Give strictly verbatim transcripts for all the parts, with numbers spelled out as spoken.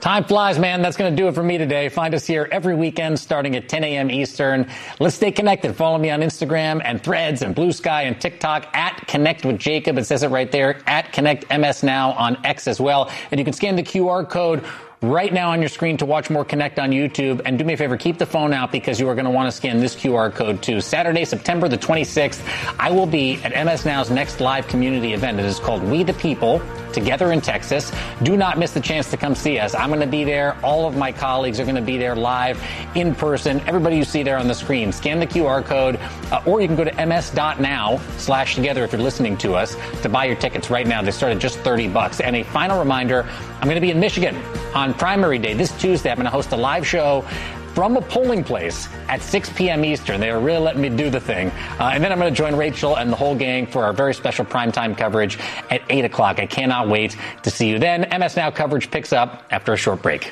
Time flies, man. That's going to do it for me today. Find us here every weekend starting at ten a.m. Eastern. Let's stay connected. Follow me on Instagram and Threads and Blue Sky and TikTok at Connect with Jacob. It says it right there, at Connect M S Now on X as well. And you can scan the Q R code right now on your screen to watch more Connect on YouTube. And do me a favor, keep the phone out because you are going to want to scan this Q R code too. Saturday, September the twenty-sixth, I will be at M S Now's next live community event. It is called We the People, together in Texas. Do not miss the chance to come see us. I'm going to be there. All of my colleagues are going to be there live in person. Everybody you see there on the screen, scan the Q R code, uh, or you can go to ms.now slash together if you're listening to us to buy your tickets right now. They start at just thirty bucks. And a final reminder, I'm going to be in Michigan on primary day this Tuesday. I'm going to host a live show from a polling place at six p.m. Eastern. They are really letting me do the thing. Uh, and then I'm going to join Rachel and the whole gang for our very special primetime coverage at eight o'clock. I cannot wait to see you then. M S Now coverage picks up after a short break.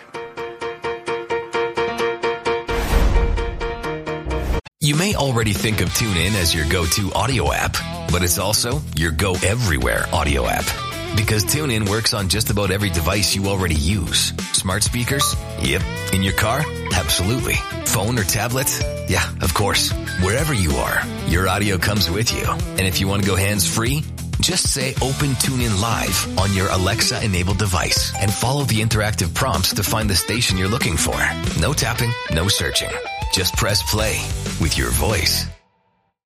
You may already think of TuneIn as your go-to audio app, but it's also your go-everywhere audio app. Because TuneIn works on just about every device you already use. Smart speakers? Yep. In your car? Absolutely. Phone or tablet? Yeah, of course. Wherever you are, your audio comes with you. And if you want to go hands-free, just say Open TuneIn Live on your Alexa-enabled device and follow the interactive prompts to find the station you're looking for. No tapping, no searching. Just press play with your voice.